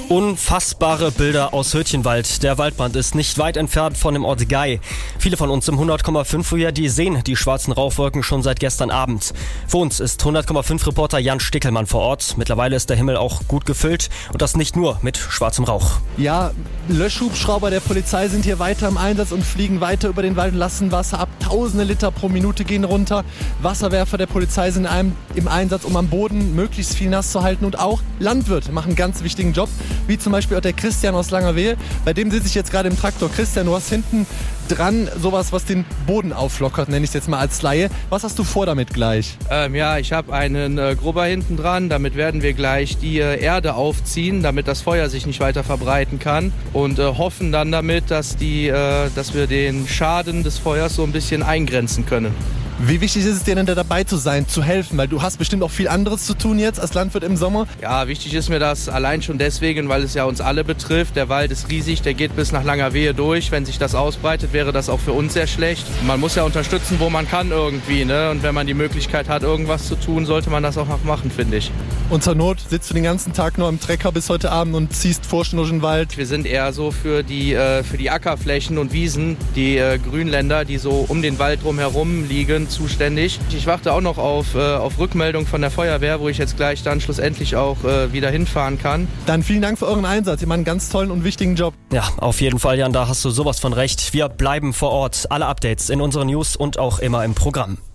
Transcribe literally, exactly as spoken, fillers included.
Unfassbare Bilder aus Hürtchenwald. Der Waldbrand ist nicht weit entfernt von dem Ort Gei. Viele von uns im hundert Komma fünf Frühjahr, die sehen die schwarzen Rauchwolken schon seit gestern Abend. Für uns ist hundert Komma fünf Reporter Jan Stickelmann vor Ort. Mittlerweile ist der Himmel auch gut gefüllt und das nicht nur mit schwarzem Rauch. Ja, Löschhubschrauber der Polizei sind hier weiter im Einsatz und fliegen weiter über den Wald und lassen Wasser ab. Tausende Liter pro Minute gehen runter. Wasserwerfer der Polizei sind einem im Einsatz, um am Boden möglichst viel nass zu halten. Und auch Landwirte machen einen ganz wichtigen Job, wie zum Beispiel auch der Christian aus Langerwehe. Bei dem sitze ich jetzt gerade im Traktor. Christian, du hast hinten dran sowas, was den Boden auflockert, nenne ich es jetzt mal als Laie. Was hast du vor damit gleich? Ähm, ja, ich habe einen äh, Grubber hinten dran. Damit werden wir gleich die äh, Erde aufziehen, damit das Feuer sich nicht weiter verbreiten kann. Und äh, hoffen dann damit, dass, die, äh, dass wir den Schaden des Feuers so ein bisschen eingrenzen können. Wie wichtig ist es dir denn, da dabei zu sein, zu helfen? Weil du hast bestimmt auch viel anderes zu tun jetzt als Landwirt im Sommer. Ja, wichtig ist mir das allein schon deswegen, weil es ja uns alle betrifft. Der Wald ist riesig, der geht bis nach Langerwehe durch. Wenn sich das ausbreitet, wäre das auch für uns sehr schlecht. Man muss ja unterstützen, wo man kann irgendwie, ne? Und wenn man die Möglichkeit hat, irgendwas zu tun, sollte man das auch noch machen, finde ich. Und zur Not sitzt du den ganzen Tag nur im Trecker bis heute Abend und ziehst Vorschen durch den Wald. Wir sind eher so für die, äh, für die Ackerflächen und Wiesen, die äh, Grünländer, die so um den Wald drumherum liegen, zuständig. Ich warte auch noch auf, äh, auf Rückmeldung von der Feuerwehr, wo ich jetzt gleich dann schlussendlich auch äh, wieder hinfahren kann. Dann vielen Dank für euren Einsatz. Ihr macht einen ganz tollen und wichtigen Job. Ja, auf jeden Fall, Jan, da hast du sowas von recht. Wir bleiben vor Ort. Alle Updates in unseren News und auch immer im Programm.